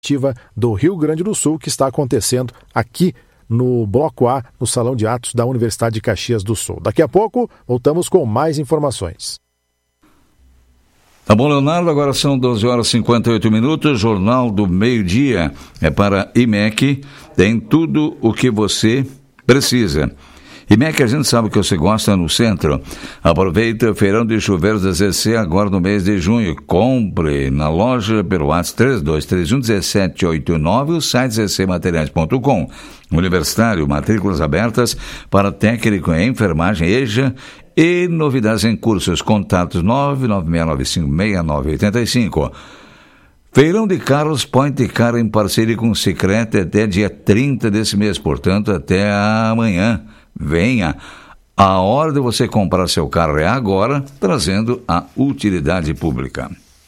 do Rio Grande do Sul, que está acontecendo aqui no Bloco A, no Salão de Atos da Universidade de Caxias do Sul. Daqui a pouco, voltamos com mais informações. Tá bom, Leonardo, agora são 12h58, Jornal do Meio-Dia é para IMEC, tem tudo o que você precisa. IMEC, a gente sabe que você gosta no centro. Aproveita o feirão de chuveiros da ZC agora no mês de junho. Compre na loja pelo WhatsApp 3231-1789, o site zcmateriais.com. Universitário, matrículas abertas para técnico em enfermagem, EJA e novidades em cursos. Contatos 996956985. Feirão de Carros Point Car em parceria com o Sicredi até dia 30 desse mês, portanto até amanhã. Venha, a hora de você comprar seu carro é agora, trazendo a utilidade pública.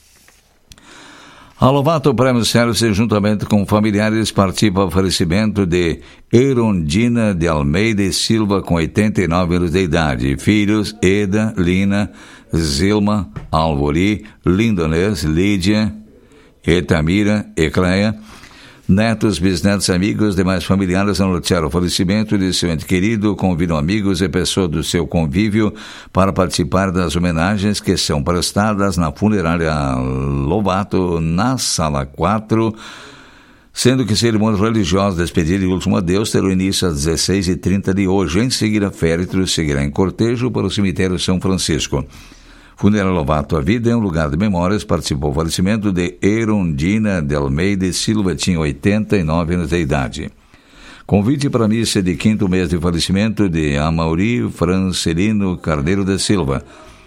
A Lovato Prêmio Service, juntamente com familiares, participa do oferecimento de Erondina de Almeida e Silva, com 89 anos de idade. Filhos, Eda, Lina, Zilma, Alvori, Lindonês, Lídia, Etamira, Ecleia. Netos, bisnetos, amigos, demais familiares anunciaram o falecimento de seu ente querido, convidam amigos e pessoas do seu convívio para participar das homenagens que são prestadas na funerária Lovato, na Sala 4, sendo que cerimônias religiosas, despedida e último adeus terão início às 16h30 de hoje. Em seguida, féretro seguirá em cortejo para o cemitério São Francisco. Funerária Lovato, a vida é um lugar de memórias, participou do falecimento de Erondina de Almeida e Silva, tinha 89 anos de idade. Convite para a missa de 5º mês de falecimento de Amaury Francelino Carneiro da Silva.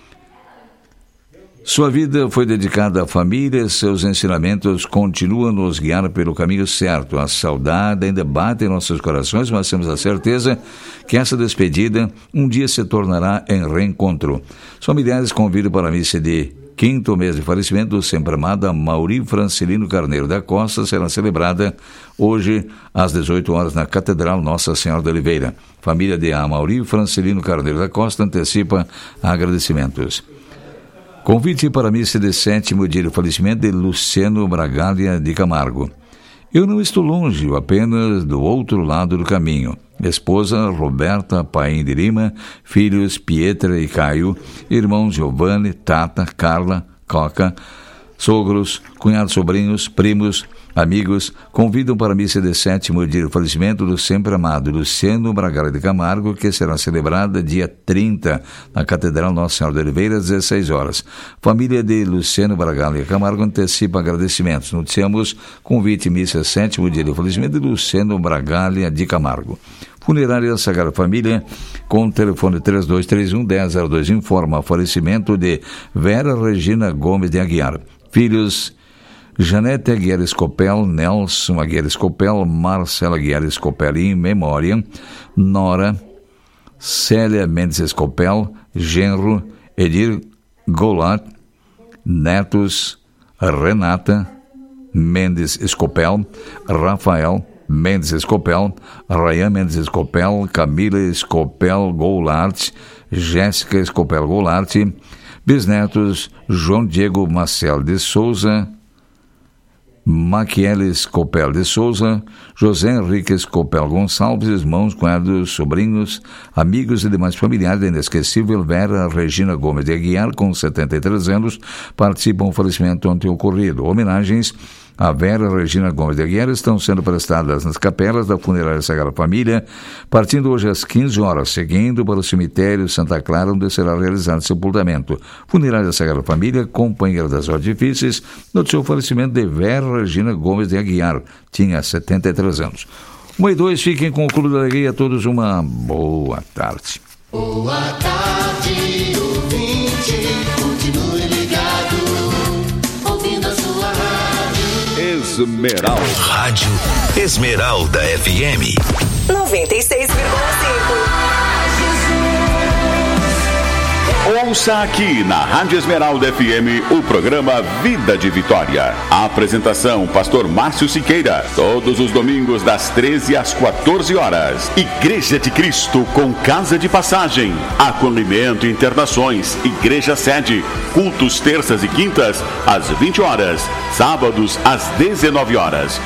Sua vida foi dedicada à família, seus ensinamentos continuam a nos guiar pelo caminho certo. A saudade ainda bate em nossos corações, mas temos a certeza que essa despedida um dia se tornará em reencontro. Os familiares convidam para a missa de 5º mês de falecimento do sempre amado Amaury Francelino Carneiro da Costa, será celebrada hoje às 18 horas na Catedral Nossa Senhora da Oliveira. Família de Amaury Francelino Carneiro da Costa antecipa agradecimentos. Convite para a missa de 7º dia do falecimento de Luciano Bragalha de Camargo. Eu não estou longe, apenas do outro lado do caminho. Esposa Roberta Paim de Lima, filhos Pietra e Caio, irmãos Giovanni, Tata, Carla, Coca, sogros, cunhados, sobrinhos, primos, amigos, convidam para a missa de 7º dia do falecimento do sempre amado Luciano Bragalha de Camargo, que será celebrada dia 30 na Catedral Nossa Senhora de Oliveira, às 16 horas. Família de Luciano Bragalha de Camargo antecipa agradecimentos. Noticiamos convite missa 7º dia do falecimento de Luciano Bragalha de Camargo. Funerária Sagrada Família, com o telefone 3231-1002, informa o falecimento de Vera Regina Gomes de Aguiar. Filhos Janete Aguiar Escopel, Nelson Aguiar Escopel, Marcela Aguiar Escopel em memória, Nora, Célia Mendes Escopel, genro Edir Goulart, netos Renata Mendes Escopel, Rafael Mendes Escopel, Rayan Mendes Escopel, Camila Escopel Goulart, Jéssica Escopel Goulart, bisnetos João Diego Marcel de Souza, Maquiele Escopel de Souza, José Henrique Escopel Gonçalves, irmãos, cunhados, sobrinhos, amigos e demais familiares da inesquecível Vera Regina Gomes de Aguiar, com 73 anos, participam do falecimento ontem ocorrido. Homenagens a Vera Regina Gomes de Aguiar estão sendo prestadas nas capelas da Funerária Sagrada Família, partindo hoje às 15 horas, seguindo para o cemitério Santa Clara, onde será realizado o sepultamento. Funerária Sagrada Família, companheira das horas difíceis, noticiou o falecimento de Vera Regina Gomes de Aguiar, tinha 73 anos. 1 e 2, fiquem com o Clube da Alegria, a todos uma boa tarde. Boa tarde, ouvinte, continue ligado, ouvindo a sua rádio. Esmeralda. Rádio Esmeralda FM 96,5. Ouça aqui na Rádio Esmeralda FM o programa Vida de Vitória. A apresentação, pastor Márcio Siqueira, todos os domingos das 13 às 14 horas. Igreja de Cristo com casa de passagem, acolhimento e internações, igreja sede, cultos terças e quintas às 20 horas, sábados às 19 horas.